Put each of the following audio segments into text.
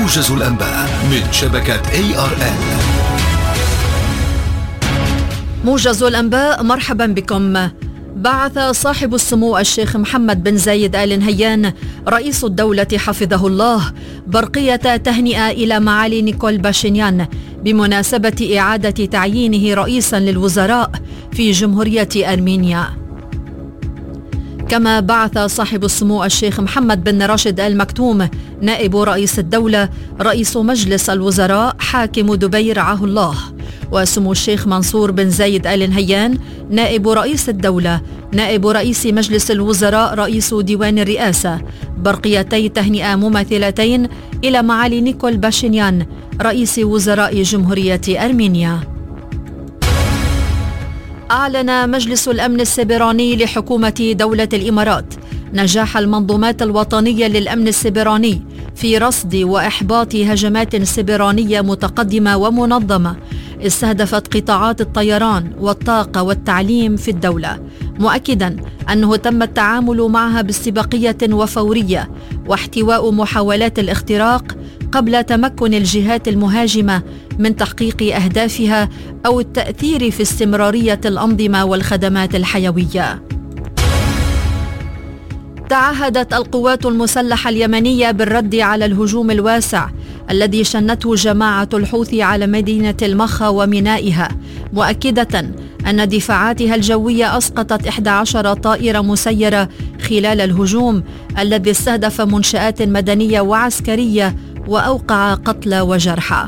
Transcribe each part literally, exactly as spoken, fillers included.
موجز الأنباء من شبكة إيه آر إل. موجز الأنباء، مرحبا بكم. بعث صاحب السمو الشيخ محمد بن زايد آل نهيان رئيس الدولة حفظه الله برقية تهنئة إلى معالي نيكول باشينيان بمناسبة إعادة تعيينه رئيسا للوزراء في جمهورية أرمينيا. كما بعث صاحب السمو الشيخ محمد بن راشد آل مكتوم نائب رئيس الدولة رئيس مجلس الوزراء حاكم دبي رعاه الله، وسمو الشيخ منصور بن زايد آل نهيان نائب رئيس الدولة نائب رئيس مجلس الوزراء رئيس ديوان الرئاسة برقيتي تهنئة مماثلتين إلى معالي نيكول باشينيان رئيس وزراء جمهورية أرمينيا. أعلن مجلس الأمن السيبراني لحكومة دولة الإمارات نجاح المنظومات الوطنية للأمن السيبراني في رصد وإحباط هجمات سيبرانية متقدمة ومنظمة استهدفت قطاعات الطيران والطاقة والتعليم في الدولة، مؤكدا أنه تم التعامل معها باستباقية وفورية واحتواء محاولات الاختراق قبل تمكن الجهات المهاجمة من تحقيق أهدافها أو التأثير في استمرارية الأنظمة والخدمات الحيوية. تعهدت القوات المسلحة اليمنية بالرد على الهجوم الواسع الذي شنته جماعة الحوثي على مدينة المخا ومينائها، مؤكدة أن دفاعاتها الجوية أسقطت إحدى عشرة طائرة مسيرة خلال الهجوم الذي استهدف منشآت مدنية وعسكرية وأوقع قتلى وجرحى.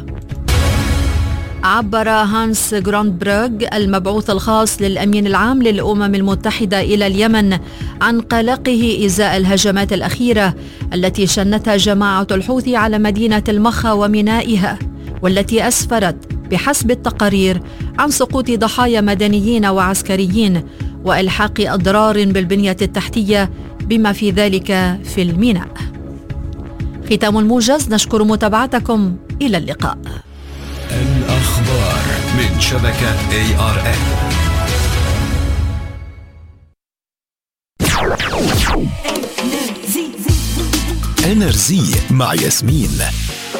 عبر هانس غروندبروغ المبعوث الخاص للأمين العام للأمم المتحدة إلى اليمن عن قلقه إزاء الهجمات الأخيرة التي شنتها جماعة الحوثي على مدينة المخا ومينائها، والتي أسفرت بحسب التقارير عن سقوط ضحايا مدنيين وعسكريين وإلحاق أضرار بالبنية التحتية بما في ذلك في الميناء. ختام الموجز، نشكر متابعتكم، إلى اللقاء. الأخبار من شبكة إيه آر إل. إنرزي مع ياسمين.